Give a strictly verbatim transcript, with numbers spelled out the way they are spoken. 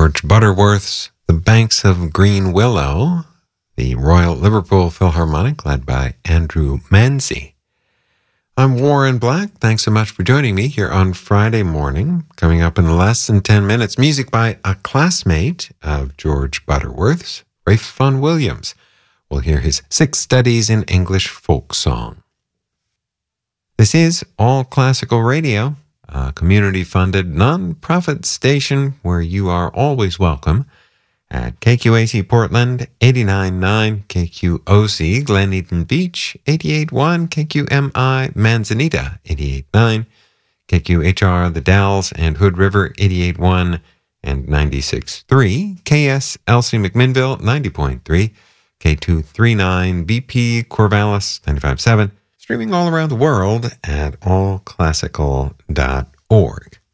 George Butterworth's The Banks of Green Willow, the Royal Liverpool Philharmonic led by Andrew Manzi. I'm Warren Black. Thanks so much for joining me here on Friday morning. Coming up in less than ten minutes, music by a classmate of George Butterworth's, Ralph Vaughan Williams. We'll hear his Six Studies in English Folk Song. This is All Classical Radio, a community-funded non-profit station where you are always welcome at K Q A C Portland, eighty-nine point nine, K Q O C Glen Eden Beach, eighty-eight point one, K Q M I Manzanita, eighty-eight point nine, K Q H R The Dalles and Hood River, eighty-eight point one, and ninety-six point three, K S L C McMinnville, ninety point three, K two thirty-nine, B P Corvallis, ninety-five point seven, streaming all around the world at all classical dot org.